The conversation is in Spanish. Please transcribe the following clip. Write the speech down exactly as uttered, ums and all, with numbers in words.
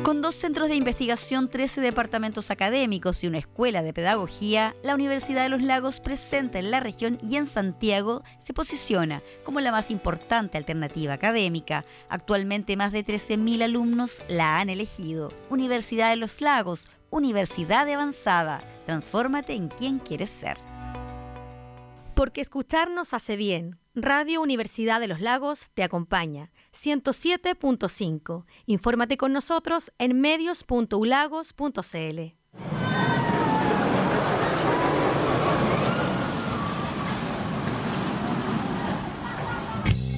Con dos centros de investigación, trece departamentos académicos y una escuela de pedagogía, la Universidad de los Lagos, presente en la región y en Santiago, se posiciona como la más importante alternativa académica. Actualmente más de trece mil alumnos la han elegido. Universidad de los Lagos, universidad de avanzada. Transfórmate en quien quieres ser. Porque escucharnos hace bien. Radio Universidad de los Lagos te acompaña. ciento siete punto cinco. Infórmate con nosotros en medios punto u lagos punto c l.